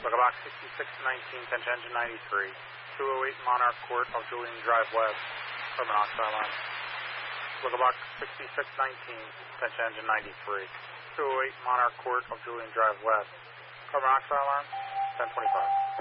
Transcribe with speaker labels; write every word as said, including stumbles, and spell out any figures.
Speaker 1: Local box sixty-six nineteen, attention engine ninety-three, two oh eight Monarch Court of Julian Drive West, carbon monoxide alarm. Local box sixty-six nineteen, attention engine ninety-three, two oh eight Monarch Court of Julian Drive West, carbon monoxide alarm, ten twenty-five.